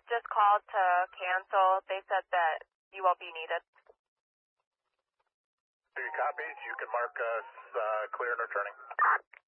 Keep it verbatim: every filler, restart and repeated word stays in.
just called to cancel. They said that you won't be needed. Three copies. You can mark us uh, clear and returning.